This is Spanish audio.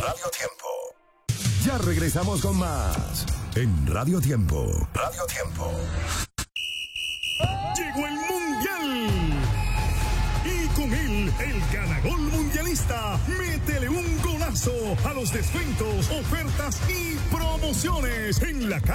Radio Tiempo. Ya regresamos con más en Radio Tiempo. Radio Tiempo. Llegó el Mundial. Y con él, el ganagol mundialista. Métele un golazo a los descuentos, ofertas y promociones en la calle.